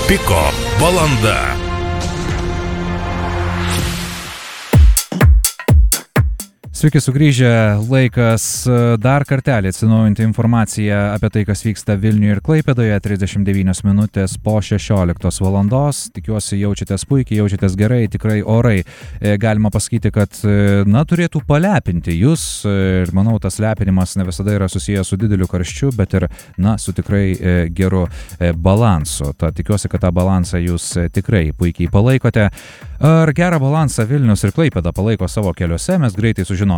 Piko valanda. Sveiki sugrįžę, laikas dar kartelį atsinaujinti informaciją apie tai, kas vyksta Vilniuje ir Klaipėdoje, 39 minutės po 16 valandos. Tikiuosi jaučiatės puikiai, jaučiatės gerai, tikrai orai. Galima pasakyti, kad turėtų palepinti jūs ir manau, tas lepinimas ne visada yra susijęs su dideliu karščiu, bet ir su tikrai geru balansu. Tad tikiuosi, kad tą balansą jūs tikrai puikiai palaikote. Ar gerą balansą Vilnius ir Klaipėda palaiko savo keliuose, mes greitai sužinosime.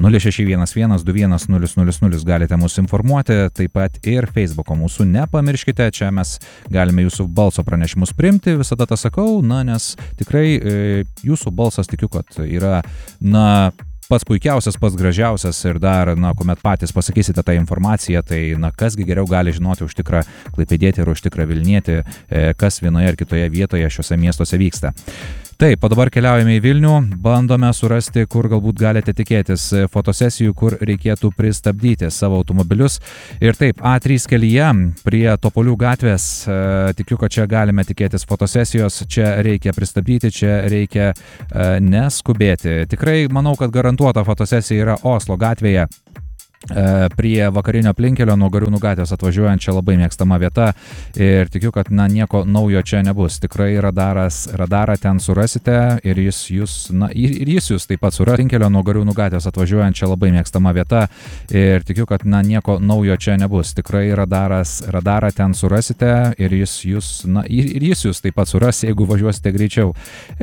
0611210000 galite mūsų informuoti, taip pat ir Facebooko mūsų nepamirškite, čia mes galime jūsų balso pranešimus priimti, visada tą sakau, nes tikrai jūsų balsas tikiu, kad yra, pats puikiausias, pats gražiausias ir dar, kuomet patys pasakysite tą informaciją, tai, kasgi geriau gali žinoti už tikrą klaipėdietį ir už tikrą vilnietį, kas vienoje ar kitoje vietoje šiuose miestuose vyksta. Taip, o dabar keliaujame į Vilnių, bandome surasti, kur galbūt galite tikėtis fotosesijų, kur reikėtų pristabdyti savo automobilius. Ir taip, A3 kelyje prie Topolių gatvės, tikiu, kad čia galime tikėtis fotosesijos, čia reikia pristabdyti, čia reikia neskubėti. Tikrai manau, kad garantuota fotosesija yra Oslo gatvėje. Prie vakarinio aplinkelio nuo Gariūnų gatvės atvažiuojančia labai mėgstama vieta ir tikiu, kad nieko naujo čia nebus. Tikrai radarą ten surasite ir jis jūs taip pat suras. Aplinkelio nuo Gariūnų gatvės atvažiuojančia labai mėgstama vieta ir tikiu, kad nieko naujo čia nebus. Tikrai radarą ten surasite ir jis jūs taip pat suras, jeigu važiuosite greičiau.